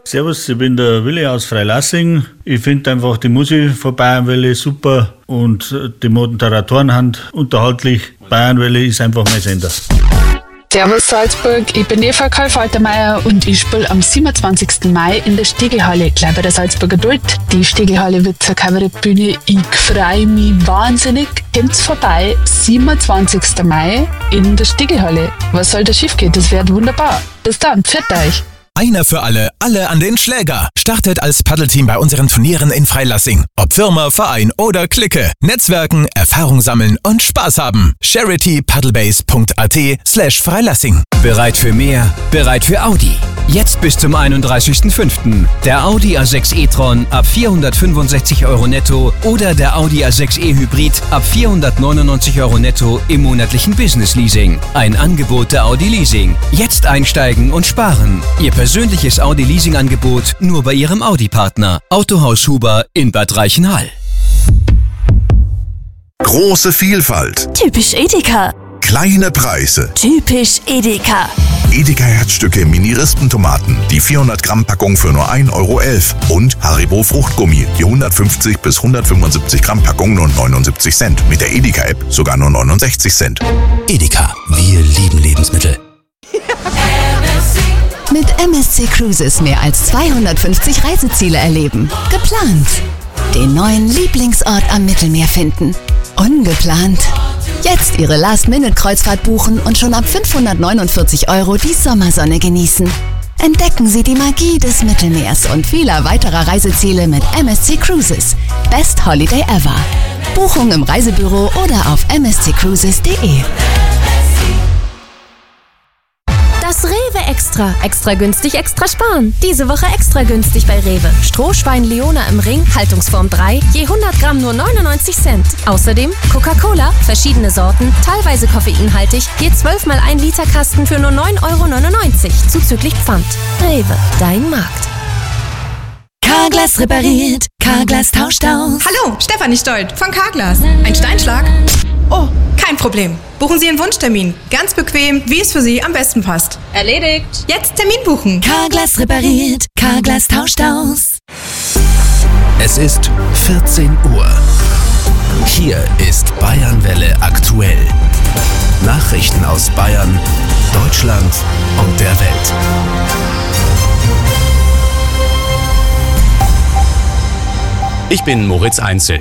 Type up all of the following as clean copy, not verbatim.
Servus, ich bin der Willi aus Freilassing. Ich finde einfach die Musik von Bayernwelle super und die Moderatoren unterhaltlich. Bayernwelle ist einfach mein Sender. Servus Salzburg, ich bin Eva Karl-Faltermeier und ich spiele am 27. Mai in der Stegelhalle, gleich bei der Salzburger Duld. Die Stegelhalle wird zur Kabarettbühne. Ich freue mich wahnsinnig. Kommt's vorbei, 27. Mai in der Stegelhalle. Was soll da schief gehen? Das wird wunderbar. Bis dann, pfiat euch. Einer für alle, alle an den Schläger. Startet als Paddelteam bei unseren Turnieren in Freilassing. Ob Firma, Verein oder Clique. Netzwerken, Erfahrung sammeln und Spaß haben. charitypaddlebase.at/Freilassing. Bereit für mehr, bereit für Audi. Jetzt bis zum 31.05. Der Audi A6 e-tron ab 465 € netto oder der Audi A6 e-Hybrid ab 499 € netto im monatlichen Business-Leasing. Ein Angebot der Audi Leasing. Jetzt einsteigen und sparen. Ihr persönliches Audi-Leasing-Angebot nur bei Ihrem Audi-Partner. Autohaus Huber in Bad Reichenhall. Große Vielfalt. Typisch Edeka. Kleine Preise. Typisch Edeka. Edeka Herzstücke Mini-Rispentomaten, die 400 Gramm Packung für nur 1,11 € und Haribo Fruchtgummi, die 150 bis 175 Gramm Packung nur 79 Cent. Mit der Edeka-App sogar nur 69 Cent. Edeka, wir lieben Lebensmittel. Mit MSC Cruises mehr als 250 Reiseziele erleben. Geplant. Den neuen Lieblingsort am Mittelmeer finden. Ungeplant. Jetzt Ihre Last-Minute-Kreuzfahrt buchen und schon ab 549 € die Sommersonne genießen. Entdecken Sie die Magie des Mittelmeers und vieler weiterer Reiseziele mit MSC Cruises. Best Holiday ever. Buchung im Reisebüro oder auf msccruises.de. Das Rewe Extra. Extra günstig, extra sparen. Diese Woche extra günstig bei Rewe. Strohschwein Leona im Ring, Haltungsform 3, je 100 Gramm nur 99 Cent. Außerdem Coca-Cola, verschiedene Sorten, teilweise koffeinhaltig, je 12 mal 1 Liter Kasten für nur 9,99 €, zuzüglich Pfand. Rewe, dein Markt. Carglass repariert, Carglass tauscht aus. Hallo, Stefanie Stolt von Carglass. Ein Steinschlag? Oh, kein Problem. Buchen Sie Ihren Wunschtermin. Ganz bequem, wie es für Sie am besten passt. Erledigt. Jetzt Termin buchen. Carglass repariert, Carglass tauscht aus. Es ist 14 Uhr. Hier ist Bayernwelle aktuell. Nachrichten aus Bayern, Deutschland und der Welt. Ich bin Moritz Einzel.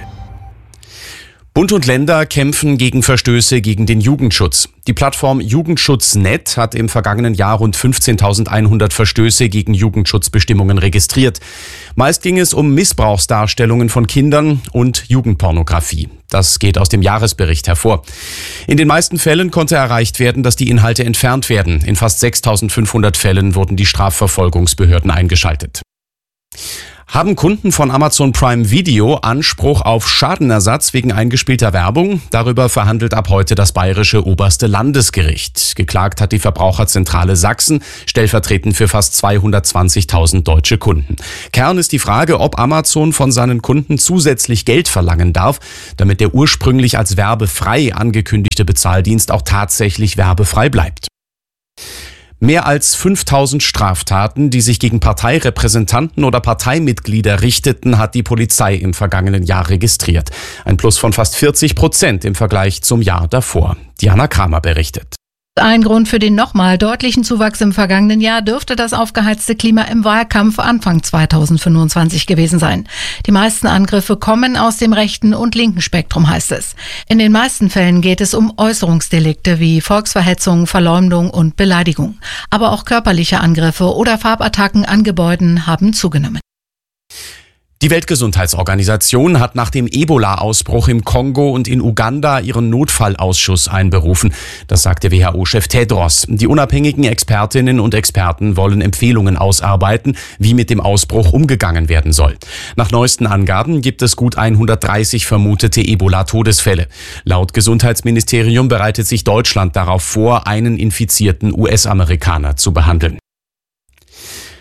Bund und Länder kämpfen gegen Verstöße gegen den Jugendschutz. Die Plattform Jugendschutz.net hat im vergangenen Jahr rund 15.100 Verstöße gegen Jugendschutzbestimmungen registriert. Meist ging es um Missbrauchsdarstellungen von Kindern und Jugendpornografie. Das geht aus dem Jahresbericht hervor. In den meisten Fällen konnte erreicht werden, dass die Inhalte entfernt werden. In fast 6.500 Fällen wurden die Strafverfolgungsbehörden eingeschaltet. Haben Kunden von Amazon Prime Video Anspruch auf Schadenersatz wegen eingespielter Werbung? Darüber verhandelt ab heute das bayerische oberste Landesgericht. Geklagt hat die Verbraucherzentrale Sachsen, stellvertretend für fast 220.000 deutsche Kunden. Kern ist die Frage, ob Amazon von seinen Kunden zusätzlich Geld verlangen darf, damit der ursprünglich als werbefrei angekündigte Bezahldienst auch tatsächlich werbefrei bleibt. Mehr als 5.000 Straftaten, die sich gegen Parteirepräsentanten oder Parteimitglieder richteten, hat die Polizei im vergangenen Jahr registriert. Ein Plus von fast 40% im Vergleich zum Jahr davor. Diana Kramer berichtet. Ein Grund für den nochmal deutlichen Zuwachs im vergangenen Jahr dürfte das aufgeheizte Klima im Wahlkampf Anfang 2025 gewesen sein. Die meisten Angriffe kommen aus dem rechten und linken Spektrum, heißt es. In den meisten Fällen geht es um Äußerungsdelikte wie Volksverhetzung, Verleumdung und Beleidigung. Aber auch körperliche Angriffe oder Farbattacken an Gebäuden haben zugenommen. Die Weltgesundheitsorganisation hat nach dem Ebola-Ausbruch im Kongo und in Uganda ihren Notfallausschuss einberufen. Das sagte WHO-Chef Tedros. Die unabhängigen Expertinnen und Experten wollen Empfehlungen ausarbeiten, wie mit dem Ausbruch umgegangen werden soll. Nach neuesten Angaben gibt es gut 130 vermutete Ebola-Todesfälle. Laut Gesundheitsministerium bereitet sich Deutschland darauf vor, einen infizierten US-Amerikaner zu behandeln.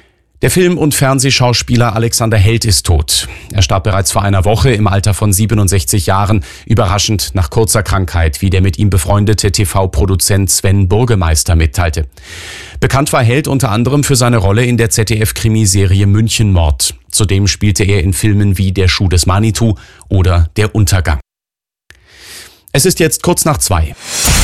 Der Film- und Fernsehschauspieler Alexander Held ist tot. Er starb bereits vor einer Woche im Alter von 67 Jahren, überraschend nach kurzer Krankheit, wie der mit ihm befreundete TV-Produzent Sven Burgemeister mitteilte. Bekannt war Held unter anderem für seine Rolle in der ZDF-Krimiserie Münchenmord. Zudem spielte er in Filmen wie Der Schuh des Manitou oder Der Untergang. Es ist jetzt kurz nach 2.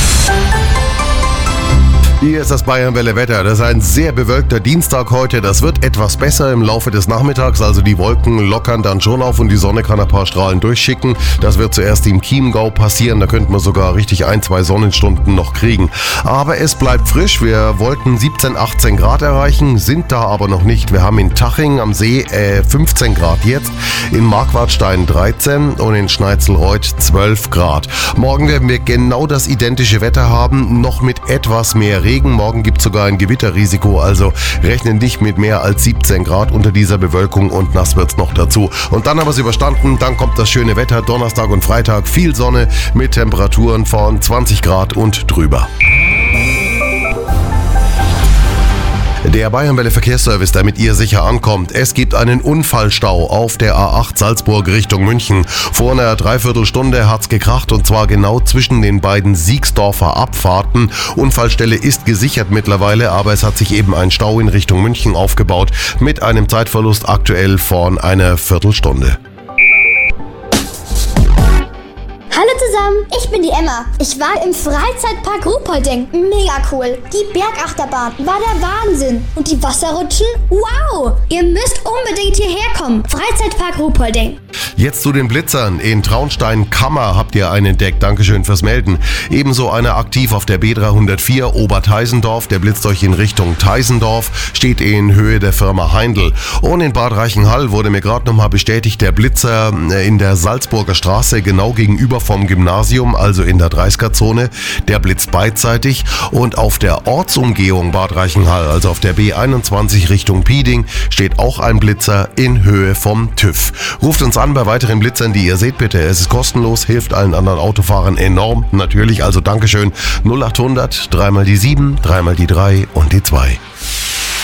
Hier ist das Bayernwelle Wetter. Das ist ein sehr bewölkter Dienstag heute. Das wird etwas besser im Laufe des Nachmittags. Also die Wolken lockern dann schon auf und die Sonne kann ein paar Strahlen durchschicken. Das wird zuerst im Chiemgau passieren. Da könnten wir sogar richtig 1-2 Sonnenstunden noch kriegen. Aber es bleibt frisch. Wir wollten 17, 18 Grad erreichen, sind da aber noch nicht. Wir haben in Taching am See 15 Grad jetzt, in Marquardstein 13 und in Schneitzelreuth 12 Grad. Morgen werden wir genau das identische Wetter haben, noch mit etwas mehr Regen. Morgen gibt es sogar ein Gewitterrisiko, also rechnen nicht mit mehr als 17 Grad unter dieser Bewölkung und nass wird's noch dazu. Und dann haben wir es überstanden, dann kommt das schöne Wetter, Donnerstag und Freitag, viel Sonne mit Temperaturen von 20 Grad und drüber. Der Bayernwelle Verkehrsservice, der mit ihr sicher ankommt. Es gibt einen Unfallstau auf der A8 Salzburg Richtung München. Vor einer Dreiviertelstunde hat's gekracht und zwar genau zwischen den beiden Siegsdorfer Abfahrten. Unfallstelle ist gesichert mittlerweile, aber es hat sich eben ein Stau in Richtung München aufgebaut mit einem Zeitverlust aktuell von einer Viertelstunde. Hallo zusammen, ich bin die Emma. Ich war im Freizeitpark Ruhpolding. Mega cool. Die Bergachterbahn war der Wahnsinn. Und die Wasserrutschen? Wow! Ihr müsst unbedingt hierher kommen. Freizeitpark Ruhpolding. Jetzt zu den Blitzern. In Traunstein-Kammer habt ihr einen entdeckt. Dankeschön fürs Melden. Ebenso einer aktiv auf der B304 Oberteisendorf. Der blitzt euch in Richtung Teisendorf. Steht in Höhe der Firma Heindl. Und in Bad Reichenhall wurde mir gerade nochmal bestätigt, der Blitzer in der Salzburger Straße genau gegenüber vom Gymnasium, also in der 30er-Zone. Der blitzt beidseitig. Und auf der Ortsumgehung Bad Reichenhall, also auf der B21 Richtung Pieding, steht auch ein Blitzer in Höhe vom TÜV. Ruft uns an bei weiteren Blitzern, die ihr seht, bitte. Es ist kostenlos, hilft allen anderen Autofahrern enorm. Natürlich, also Dankeschön. 0800 3 mal die 7, 3 mal die 3 und die 2.